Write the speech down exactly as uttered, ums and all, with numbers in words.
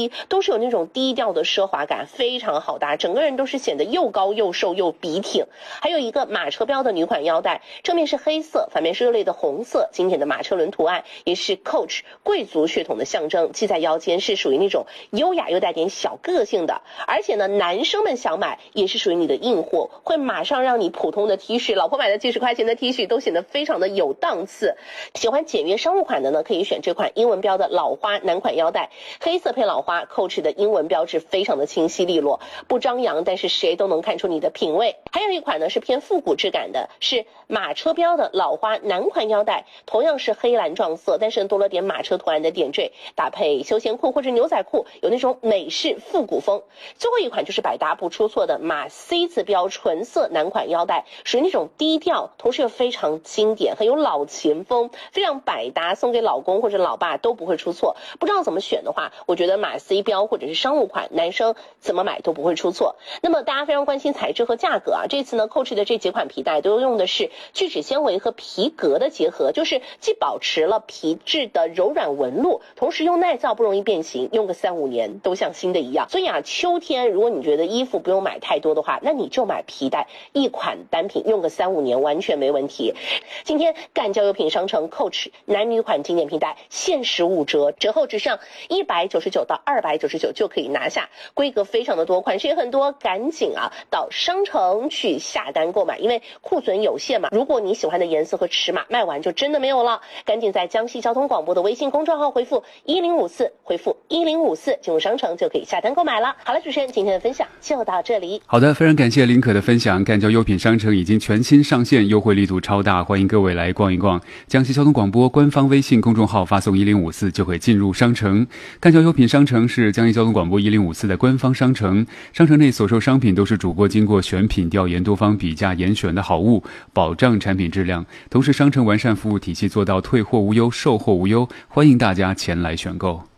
衣都是有那种低调的奢华感，非常好搭，整个人都是显得又高又瘦又笔挺。还有一个马车标的女款腰带，正面是黑色，反面是热烈的红色，经典的马车轮图案，也是 Coach 贵族血统的象征，系在腰间是属于那种优雅又带点小个性的。而且呢，男生们想买也是属于你的硬货，会马上让你普通的 T 恤，老婆买的几十块钱的 T 恤都显得非常的有档次。喜欢简约商务款的呢，可以选这款英文标的老花男款腰带，黑色配老花 ，Coach 的英文标志非常的清晰利落，不张扬，但是谁都能看出你的品味。还有一款呢是偏复古质感的，是马车标的老花男款腰带，同样是黑蓝撞色，但是多了点马车图案的点缀，搭配休闲裤或者牛仔裤，有那种美式复古风。最后一款就是百搭不出错的马 C 字标纯色男款腰带，属于那种低调，同时又非常经典，很有老前锋，非常百搭，送给老公或者老爸都不会出错。不知道怎么选的话，我觉得马 C 标或者是商务款，男生怎么买都不会出错。那么大家非常关心材质和价格啊，这次呢 Coach 的这几款皮带都用的是聚酯纤维和皮革的结合，就是既保持了皮质的柔软纹路，同时又耐造不容易变形，用个三五年都像新的一样。所以啊，秋天如果你觉得衣服不用买太多的话，那你就买皮带，一款单品用个三五年完全没问题。今天赣交优品商城 Coach 男女款经典皮带限时五折，折后只剩一百九十九到二百九十九就可以拿下，规格非常的多，款式也很多，赶紧啊到商城去下单购买，因为库存有限嘛，如果你喜欢的颜色和尺码卖完就真的没有了，赶紧在江西交通广播的微信公众号回复一零五四，回复一零五四进入商城就可以下单购买了。好了，主持人今天的分享就到这里。 好的，非常感谢林可的分享。赣交优品商城已经全新上线，优惠力度超大，欢迎各位来逛一逛。江西交通广播官方微信公众号发送一零五四就会进入商城。赣交优品商城是江西交通广播一零五四的官方商城，商城内所售商品都是主播经过选品调研、多方比价严选的好物，保障产品质量。同时商城完善服务体系，做到退货无忧、售后无忧，欢迎大家前来选购。